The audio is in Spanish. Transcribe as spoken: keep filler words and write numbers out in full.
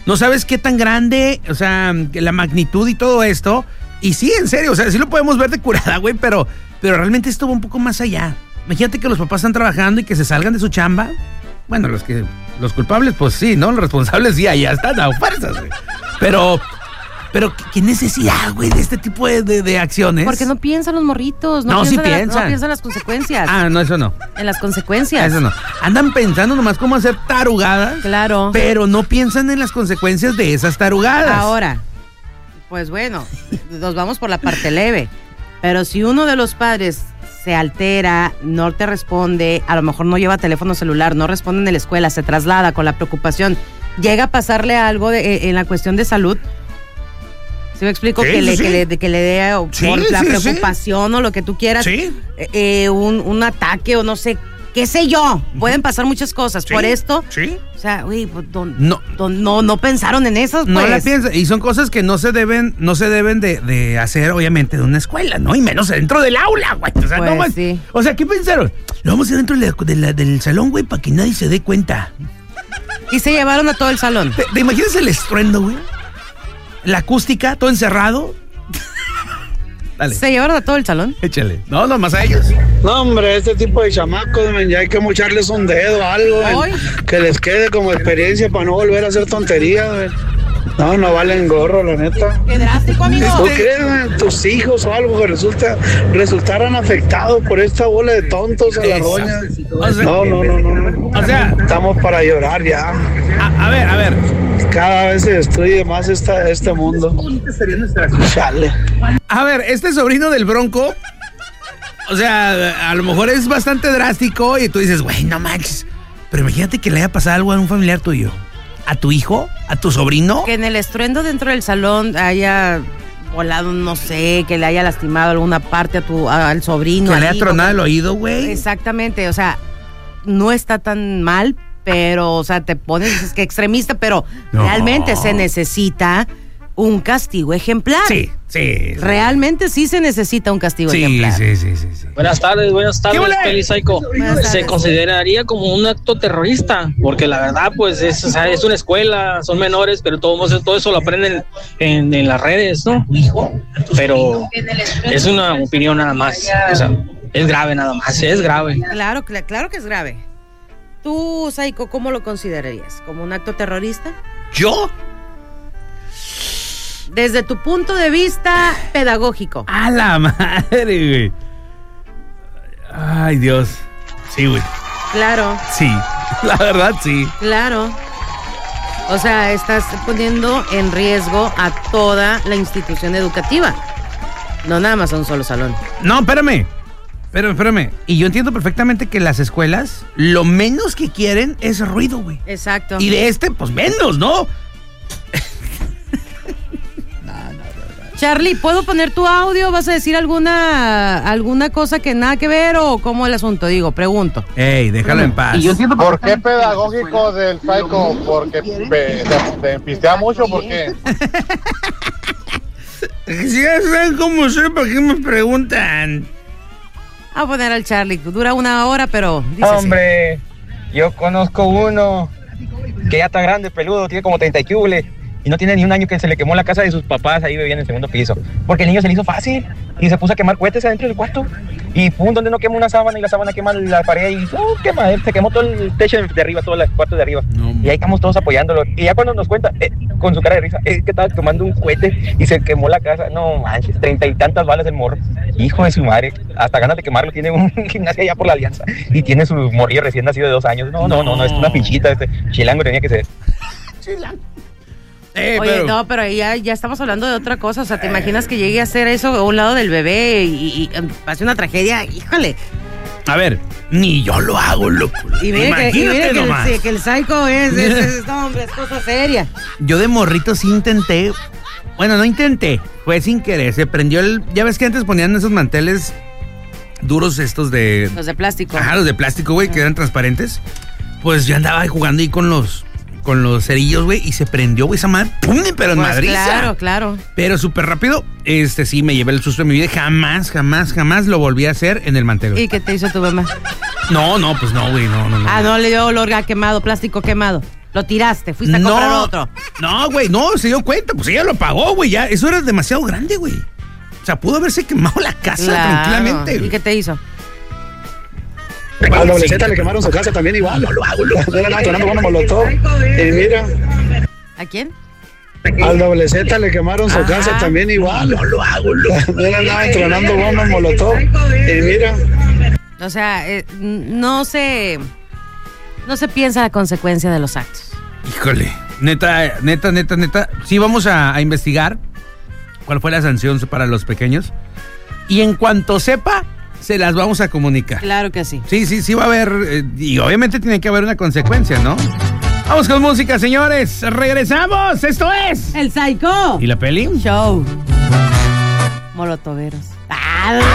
No sabes qué tan grande, o sea, la magnitud y todo esto. Y sí, en serio, o sea, sí lo podemos ver de curada, güey, pero, pero realmente esto va un poco más allá. Imagínate que los papás están trabajando y que se salgan de su chamba. Bueno, los que los culpables, pues sí, ¿no? Los responsables sí, allá están a fuerzas, güey. Pero, pero, ¿qué necesidad, güey, de este tipo de, de, de acciones? Porque no piensan los morritos. No, no piensan sí en piensan. La, no piensan en las consecuencias. Ah, no, eso no. En las consecuencias. Eso no. Andan pensando nomás cómo hacer tarugadas. Claro. Pero no piensan en las consecuencias de esas tarugadas. Ahora, pues bueno, nos vamos por la parte leve. Pero si uno de los padres se altera, no te responde, a lo mejor no lleva teléfono celular, no responde en la escuela, se traslada con la preocupación, llega a pasarle algo de, en la cuestión de salud. ¿Sí me explico? Sí, que, sí, le, sí. que, le, que le dé Sí, por la sí, preocupación sí. o lo que tú quieras, Sí. eh, un, un ataque o no sé, qué sé yo. Pueden pasar muchas cosas. Sí, Por esto, sí. o sea, uy, pues, don, No. don, no, no pensaron en eso, pues. No la piensan. Y son cosas que no se deben, no se deben de, de hacer, obviamente, de una escuela, ¿no? Y menos dentro del aula, güey. O sea, Pues no más. sí. O sea, ¿qué pensaron? Lo vamos a hacer dentro de la- de la- del salón, güey, para que nadie se dé cuenta. Y se llevaron a todo el salón. ¿Te, te imaginas el estruendo, güey? La acústica, todo encerrado. Dale, Se llevaron a todo el salón. échale. No, nomás a ellos. No, hombre, este tipo de chamacos, men, ya hay que mocharles un dedo, algo, men, Ay. que les quede como experiencia para no volver a hacer tonterías, men. No, no valen gorro, la neta. Qué drástico, amigo. ¿Tú crees, men, tus hijos o algo que resulta, resultaran afectados por esta bola de tontos a la Eso. roña? O sea- No, no, no, no. O sea, Estamos para llorar ya. a, a ver, a ver. Cada vez se destruye más esta, este mundo. Chale. A ver, este sobrino del Bronco, o sea, a lo mejor es bastante drástico y tú dices, güey, no manches. Pero imagínate que le haya pasado algo a un familiar tuyo. ¿A tu hijo? ¿A tu sobrino? Que en el estruendo dentro del salón haya volado, no sé, que le haya lastimado alguna parte a tu, a- al sobrino. Que al le haya hijo, tronado que- el oído, güey. Exactamente, o sea, no está tan mal, pero, o sea, te pones, dices que extremista, pero No. realmente se necesita un castigo ejemplar. Sí, sí. sí. Realmente sí se necesita un castigo Sí, ejemplar. sí, sí, sí, sí. Buenas tardes, buenas ¿Qué tardes, ole? Peli Psycho. Buenas tardes. Se consideraría como un acto terrorista, porque la verdad, pues, es, o sea, es una escuela, son menores, pero todo, todo eso lo aprenden en, en las redes, ¿no? Pero es una opinión nada más, o sea, es grave nada más, es grave. Claro, cl- claro que es grave. Tú, Saiko, ¿cómo lo considerarías? ¿Como un acto terrorista? ¿Yo? Desde tu punto de vista pedagógico. A la madre, güey. Ay, Dios. Sí, güey. Claro, Sí. La verdad, sí. claro. O sea, estás poniendo en riesgo a toda la institución educativa. No nada más a un solo salón. No, espérame. Pero espérame. Y yo entiendo perfectamente que las escuelas lo menos que quieren es ruido, güey. Exacto. Y de este, pues menos, ¿no? Charlie, ¿puedo poner tu audio? ¿Vas a decir alguna alguna cosa que nada que ver o cómo el asunto? Digo, pregunto. Ey, déjalo en paz. ¿Por qué pedagógico del Psycho? ¿Porque pe- te, te pistea mucho? ¿Por qué? Si ya saben cómo soy, ¿para qué me preguntan? Voy a poner al Charlie. Dura una hora, pero dice así. Hombre, yo conozco uno que ya está grande, peludo, tiene como treinta y cúbule, y no tiene ni un año que se le quemó la casa de sus papás, ahí vivía en el segundo piso, porque el niño se le hizo fácil y se puso a quemar cohetes adentro del cuarto, y pum, donde no quema una sábana y la sábana quema la pared y uh, quema, se quemó todo el techo de arriba, todo el cuarto de arriba, No, y ahí estamos todos apoyándolo, y ya cuando nos cuenta, eh, con su cara de risa, es que estaba quemando un cohete y se quemó la casa, no manches, treinta y tantas balas el morro, hijo de su madre, hasta ganas de quemarlo, tiene un gimnasio allá por la Alianza, y tiene su morrillo recién nacido de dos años, no, no, no, no, es una pichita, este chilango tenía que ser. Eh, Oye, pero- no, pero ya, ya estamos hablando de otra cosa. O sea, ¿te imaginas que llegue a hacer eso a un lado del bebé y, y, y pase una tragedia? Híjole. A ver, ni yo lo hago, loco. Y mire que, y Imagínate mire que, el, nomás. sí, que el psycho es, es, es- no, hombre, es cosa seria. Yo de morrito sí intenté. Bueno, no intenté. Fue sin querer. Se prendió el. Ya ves que antes ponían esos manteles duros estos de. Los de plástico. Ajá, los de plástico, güey, que eran transparentes. Pues yo andaba ahí jugando ahí con los. Con los cerillos, güey, y se prendió, güey, esa madre. ¡Pum! Pero en Pues madriza. claro, claro. Pero súper rápido. Este sí, me llevé el susto de mi vida. Jamás, jamás, jamás lo volví a hacer en el mantel. güey. ¿Y qué te hizo tu mamá? No, no, pues no, güey, no, no, no. Ah, no, le dio olor a quemado, plástico quemado. Lo tiraste, fuiste a no, comprar otro. No, güey, no, se dio cuenta, pues ella lo pagó, güey, ya, eso era demasiado grande, güey. O sea, pudo haberse quemado la casa Claro. tranquilamente. ¿Y güey. qué te hizo? Al doble Z le quemaron su casa también igual. No lo hago, lo hago. Andaban tronando bombas molotov. Y mira, ¿A quién? al doble Z le quemaron su Ajá. casa también igual. No lo hago, lo hago. Andaban tronando bombas molotov. Y mira. O sea, eh, no se... No se piensa la consecuencia de los actos. Híjole, neta, neta, neta, neta. Sí, vamos a, a investigar cuál fue la sanción para los pequeños. Y en cuanto sepa, se las vamos a comunicar. Claro que sí. Sí, sí, sí va a haber, eh, y obviamente tiene que haber una consecuencia, ¿no? Vamos con música, señores. Regresamos. Esto es. El Psycho ¿Y la peli? Show. Molotoveros. Ah,